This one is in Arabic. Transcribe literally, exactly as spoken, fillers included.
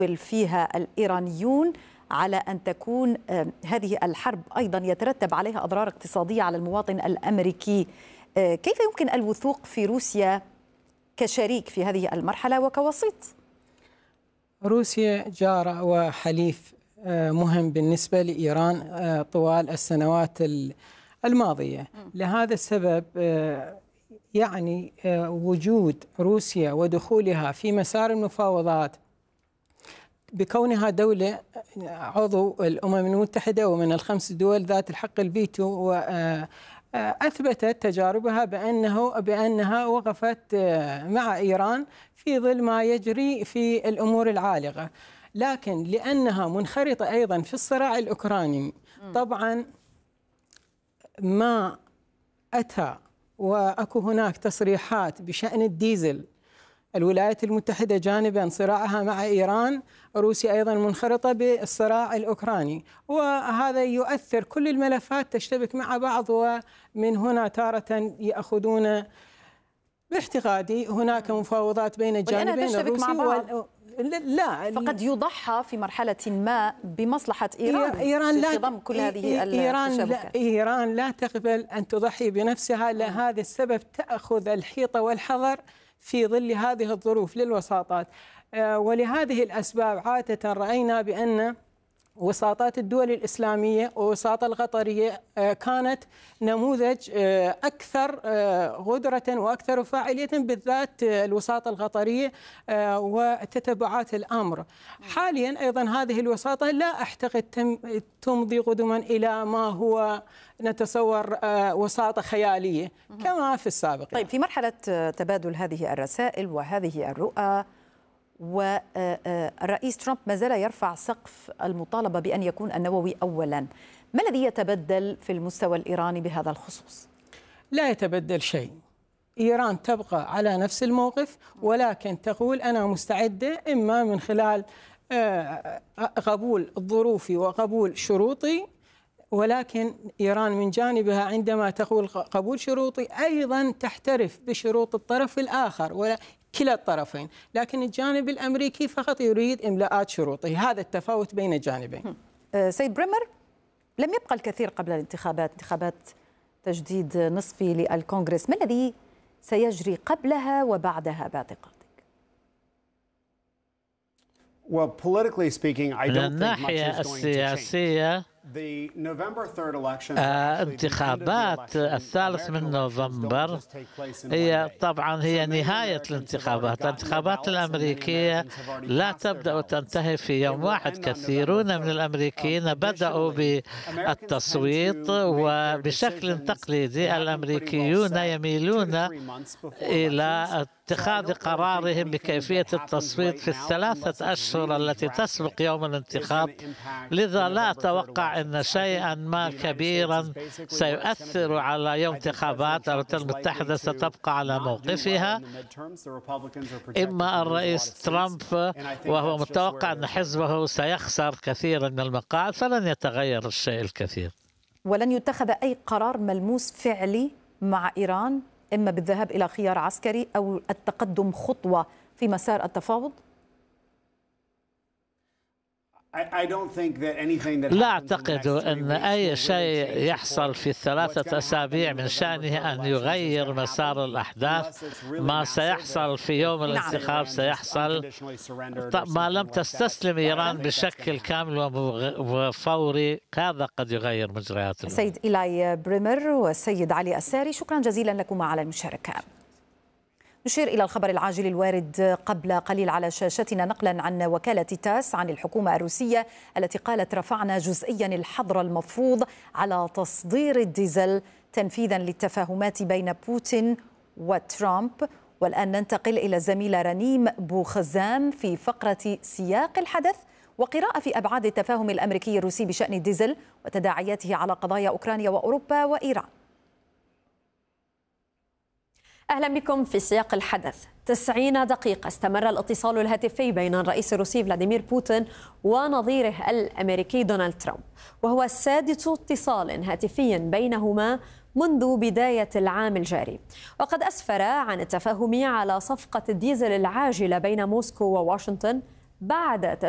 فيها الإيرانيون على أن تكون هذه الحرب أيضا يترتب عليها أضرار اقتصادية على المواطن الأمريكي. كيف يمكن الوثوق في روسيا كشريك في هذه المرحلة وكوسيط؟ روسيا جار وحليف مهم بالنسبة لإيران طوال السنوات الماضية. لهذا السبب يعني وجود روسيا ودخولها في مسار المفاوضات بكونها دولة عضو الأمم المتحدة ومن الخمس دول ذات الحق الفيتو، وأثبتت تجاربها بأنه بأنها وقفت مع إيران في ظل ما يجري في الأمور العالقة. لكن لأنها منخرطة أيضا في الصراع الأوكراني، طبعا ما أتى وأكو هناك تصريحات بشأن الديزل، الولايات المتحدة جانبا صراعها مع إيران، روسيا أيضا منخرطة بالصراع الأوكراني، وهذا يؤثر كل الملفات تشتبك مع بعض، ومن هنا تارة يأخذون باعتقادي هناك مفاوضات بين الجانبين الروسي وال... لا فقد يضحى في مرحلة ما بمصلحة إيران, إيران في خضم كل هذه إيران لا, إيران لا تقبل أن تضحي بنفسها. لهذا السبب تأخذ الحيطة والحذر في ظل هذه الظروف للوساطات. ولهذه الأسباب عادة رأينا بأن وساطات الدول الإسلامية ووساطة القطرية كانت نموذج أكثر غدرة وأكثر فاعلية، بالذات الوساطة القطرية وتتبعات الأمر. حاليا أيضا هذه الوساطة لا أعتقد تمضي قدما إلى ما هو نتصور وساطة خيالية كما في السابق. طيب، في مرحلة تبادل هذه الرسائل وهذه الرؤى، والرئيس ترامب ما زال يرفع سقف المطالبة بأن يكون النووي أولا، ما الذي يتبدل في المستوى الإيراني بهذا الخصوص؟ لا يتبدل شيء. إيران تبقى على نفس الموقف، ولكن تقول أنا مستعدة إما من خلال قبول ظروفي وقبول شروطي، ولكن إيران من جانبها عندما تقول قبول شروطي أيضا تحترف بشروط الطرف الآخر ولا كلا الطرفين، لكن الجانب الأمريكي فقط يريد إملاءات شروطه. هذا التفاوت بين الجانبين. سيد بريمر، لم يبقى الكثير قبل الانتخابات، انتخابات تجديد نصفي للكونغرس، ما الذي سيجري قبلها وبعدها باعتقادك؟ من الناحية السياسية، انتخابات الثالث من نوفمبر هي طبعا هي نهاية الانتخابات. الانتخابات الأمريكية لا تبدأ وتنتهي في يوم واحد. كثيرون من الأمريكيين بدأوا بالتصويت، وبشكل تقليدي الأمريكيون يميلون إلى اتخاذ قرارهم بكيفية التصويت في الثلاثة أشهر التي تسبق يوم الانتخاب. لذا لا أتوقع أن شيئا ما كبيرا سيؤثر على يوم انتخابات. الولايات المتحدة ستبقى على موقفها. إما الرئيس ترامب وهو متوقع أن حزبه سيخسر كثيرا من المقاعد، فلن يتغير الشيء الكثير. ولن يتخذ أي قرار ملموس فعلي مع إيران، إما بالذهاب إلى خيار عسكري أو التقدم خطوة في مسار التفاوض؟ لا أعتقد أن أي شيء يحصل في الثلاثة أسابيع من شأنه أن يغير مسار الأحداث. ما سيحصل في يوم الانتخاب سيحصل ما لم تستسلم إيران بشكل كامل وفوري. هذا قد يغير مجريات الأمور. سيد إيلاي بريمر والسيد علي الساري، شكرا جزيلا لكم على المشاركة. نشير إلى الخبر العاجل الوارد قبل قليل على شاشتنا، نقلا عن وكالة تاس عن الحكومة الروسية التي قالت رفعنا جزئيا الحظر المفروض على تصدير الديزل تنفيذا للتفاهمات بين بوتين وترامب. والآن ننتقل إلى الزميلة رنيم بوخزام في فقرة سياق الحدث وقراءة في أبعاد التفاهم الأمريكي الروسي بشأن الديزل وتداعياته على قضايا أوكرانيا وأوروبا وإيران. أهلا بكم في سياق الحدث. تسعين دقيقة استمر الاتصال الهاتفي بين الرئيس الروسي فلاديمير بوتين ونظيره الأمريكي دونالد ترامب، وهو سادس اتصال هاتفي بينهما منذ بداية العام الجاري، وقد أسفر عن التفاهم على صفقة الديزل العاجلة بين موسكو وواشنطن بعد